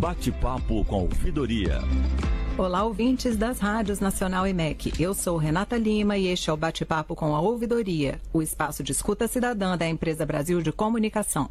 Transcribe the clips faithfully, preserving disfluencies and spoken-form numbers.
Bate-papo com a Ouvidoria. Olá, ouvintes das rádios Nacional e M E C. Eu sou Renata Lima e este é o Bate-papo com a Ouvidoria, o espaço de escuta cidadã da Empresa Brasil de Comunicação.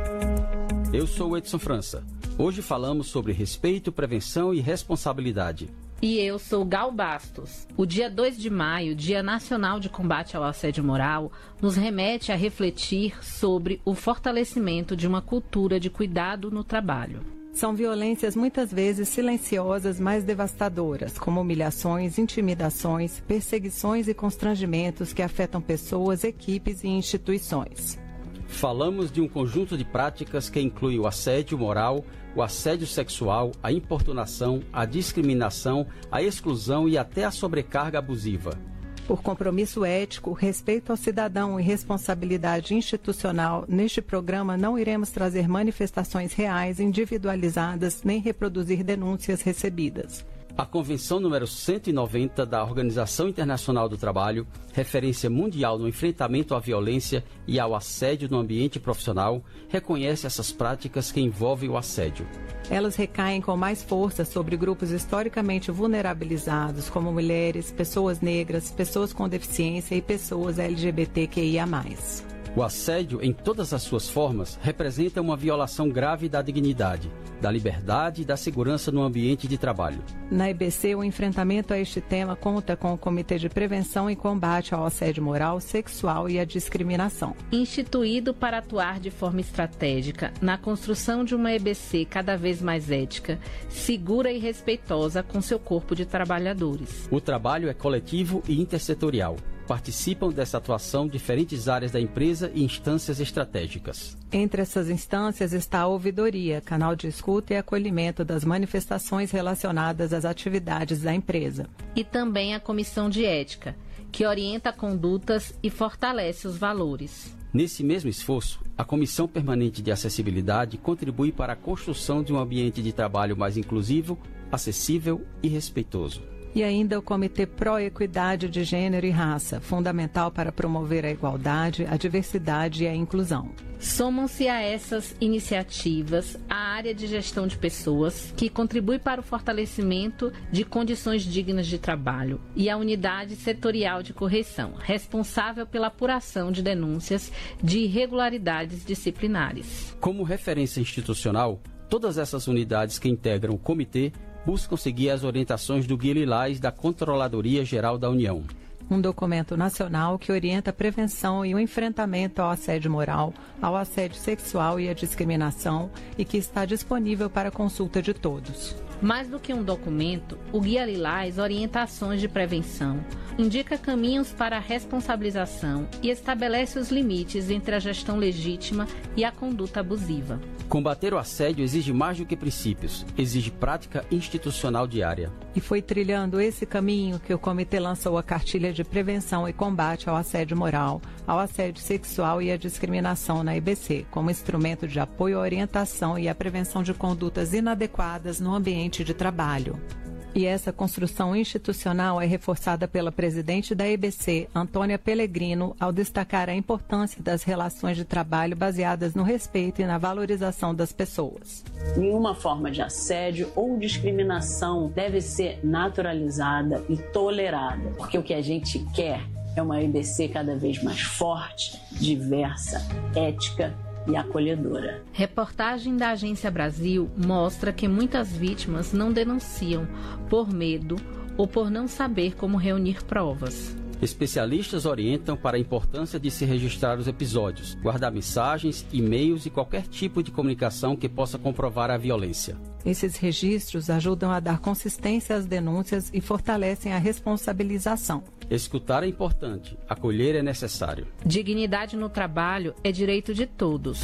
Eu sou o Edson França. Hoje falamos sobre respeito, prevenção e responsabilidade. E eu sou Gal Bastos. O dia dois de maio, Dia Nacional de Combate ao Assédio Moral, nos remete a refletir sobre o fortalecimento de uma cultura de cuidado no trabalho. São violências muitas vezes silenciosas, mas devastadoras, como humilhações, intimidações, perseguições e constrangimentos que afetam pessoas, equipes e instituições. Falamos de um conjunto de práticas que inclui o assédio moral, o assédio sexual, a importunação, a discriminação, a exclusão e até a sobrecarga abusiva. Por compromisso ético, respeito ao cidadão e responsabilidade institucional, neste programa não iremos trazer manifestações reais, individualizadas, nem reproduzir denúncias recebidas. A Convenção número cento e noventa da Organização Internacional do Trabalho, referência mundial no enfrentamento à violência e ao assédio no ambiente profissional, reconhece essas práticas que envolvem o assédio. Elas recaem com mais força sobre grupos historicamente vulnerabilizados, como mulheres, pessoas negras, pessoas com deficiência e pessoas L G B T Q I A mais. O assédio, em todas as suas formas, representa uma violação grave da dignidade, da liberdade e da segurança no ambiente de trabalho. Na E B C, o enfrentamento a este tema conta com o Comitê de Prevenção e Combate ao Assédio Moral, Sexual e à Discriminação. Instituído para atuar de forma estratégica na construção de uma E B C cada vez mais ética, segura e respeitosa com seu corpo de trabalhadores. O trabalho é coletivo e intersetorial. Participam dessa atuação diferentes áreas da empresa e instâncias estratégicas. Entre essas instâncias está a Ouvidoria, canal de escuta e acolhimento das manifestações relacionadas às atividades da empresa. E também a Comissão de Ética, que orienta condutas e fortalece os valores. Nesse mesmo esforço, a Comissão Permanente de Acessibilidade contribui para a construção de um ambiente de trabalho mais inclusivo, acessível e respeitoso. E ainda o Comitê Pró-Equidade de Gênero e Raça, fundamental para promover a igualdade, a diversidade e a inclusão. Somam-se a essas iniciativas a área de gestão de pessoas, que contribui para o fortalecimento de condições dignas de trabalho, e a unidade setorial de correção, responsável pela apuração de denúncias de irregularidades disciplinares. Como referência institucional, todas essas unidades que integram o comitê buscam seguir as orientações do Guia Lilás da Controladoria Geral da União. Um documento nacional que orienta a prevenção e o enfrentamento ao assédio moral, ao assédio sexual e à discriminação e que está disponível para consulta de todos. Mais do que um documento, o Guia Lilás orienta ações de prevenção, indica caminhos para a responsabilização e estabelece os limites entre a gestão legítima e a conduta abusiva. Combater o assédio exige mais do que princípios, exige prática institucional diária. E foi trilhando esse caminho que o comitê lançou a Cartilha de Prevenção e Combate ao Assédio Moral, ao Assédio Sexual e à Discriminação na E B C, como instrumento de apoio à orientação e à prevenção de condutas inadequadas no ambiente de trabalho. E essa construção institucional é reforçada pela presidente da E B C, Antônia Pellegrino, ao destacar a importância das relações de trabalho baseadas no respeito e na valorização das pessoas. Nenhuma forma de assédio ou discriminação deve ser naturalizada e tolerada, porque o que a gente quer é uma E B C cada vez mais forte, diversa, ética e acolhedora. Reportagem da Agência Brasil mostra que muitas vítimas não denunciam por medo ou por não saber como reunir provas. Especialistas orientam para a importância de se registrar os episódios, guardar mensagens, e-mails e qualquer tipo de comunicação que possa comprovar a violência. Esses registros ajudam a dar consistência às denúncias e fortalecem a responsabilização. Escutar é importante, acolher é necessário. Dignidade no trabalho é direito de todos.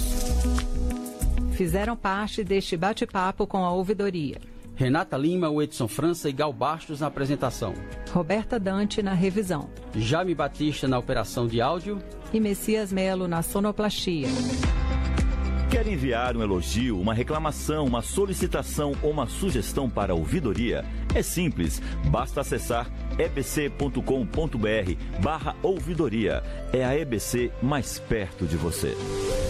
Fizeram parte deste bate-papo com a Ouvidoria. Renata Lima, Edson França e Gal Bastos na apresentação. Roberta Dante na revisão. Jaime Batista na operação de áudio. E Messias Melo na sonoplastia. Quer enviar um elogio, uma reclamação, uma solicitação ou uma sugestão para a Ouvidoria? É simples, basta acessar ebc.com.br barra ouvidoria. É a E B C mais perto de você.